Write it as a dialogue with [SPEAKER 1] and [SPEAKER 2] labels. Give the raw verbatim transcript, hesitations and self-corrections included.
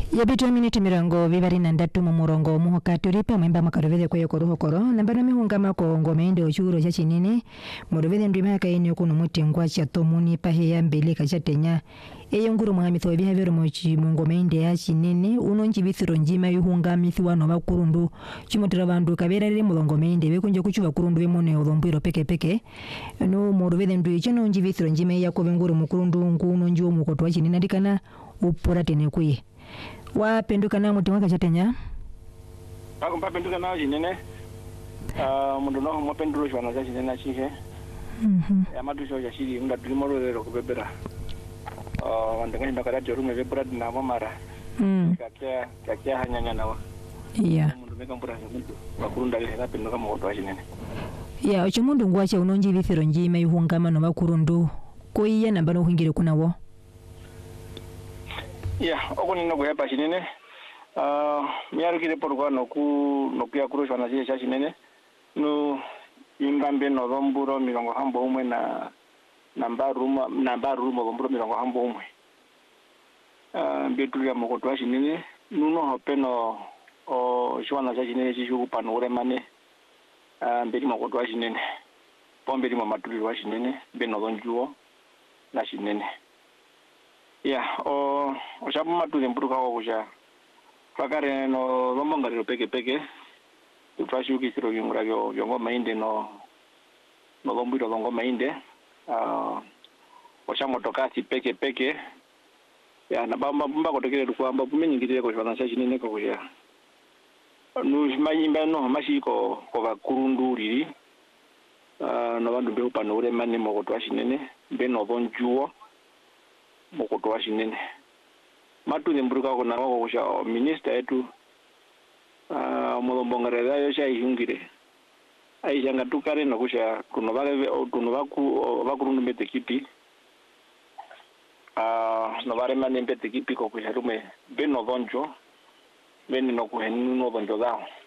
[SPEAKER 1] Yabitwa miniti mirongo bibari na ndatu mu murongo muhoka turipa mwemba makaruvede kwe koruhokoro nambano mihungama ko ngomende ochuro cha chinene muruvede ndwima kaini okuno mutingwa cha tomuni pahe ya mbele kachatenya eyo nguru mwami tho bihavero mochi mungomende ya chinene uno njibithiro njima yuhunga mithiwano bakurundu chimotera bandu kabera riri mulongomende bekunje kuchuba kurundu bemone odombiro peke peke no muruvede ndwi chino njibithiro njima ya ko benguru mukurundu nguno njiwo mukotwa chinene ndikana upura tene kuye wa penduka na muti waka chatenya
[SPEAKER 2] ako mpa penduka na chinene ah mundu no mo pendulo chwana cha chinene chihe
[SPEAKER 1] mhm
[SPEAKER 2] ya madusho ya shiri munda tulimoro lero kubebera ah wandanga ndakara jorume bebra na mara
[SPEAKER 1] mm
[SPEAKER 2] kakya kakya hanyanya nawa
[SPEAKER 1] yeah
[SPEAKER 2] mundu meka mpura mundu bakurunda le na penduka mo to chinene
[SPEAKER 1] yeah ocho mundu ngwache unonji bithiro njima yuhungama no bakurundu ko iya nambano hingire kunawo.
[SPEAKER 2] Yeah, okuni no kuhepa chinene. Ah, miyarukire porwa no ku no kuya kuroshwa na chiche chinene. No ingambe no romburo mirongo hambo umwe na namba ruma namba ruma romburo mirongo hambo umwe. Ah, betu ya mokotwa chinene. Nuno hopeno o shwana cha chinene chishuku panure mane. Ah, mbeli mokotwa chinene. Pombeli mamatuli wa chinene beno donjuo na chinene. Yeah, o o shabu matu zempuruka ko kuja. Fakare no lombongariro peke peke. Tufashu kisiro yungura yo yongo mainde no no lombiro longo mainde. Ah o shamo tokasi peke peke. Ya na bamba bamba ko tekere ko amba bumenyi ngire ko shwana shashi nene ko kuja. No shmayimba no mashi ko ko ga kurunduri. Ah no bandu be upanure mane mo ko twashi nene be no bonjuo. Mokoto wa chinene matu nemburuka kona wako kusha minister etu ah mulombongereza yo sha ihungire aishanga tukare no kusha kuno bale kuno baku bakurundu mete kipi ah no bare mane mete kipi ko kusha rume beno donjo beno no kuhenu no donjo dao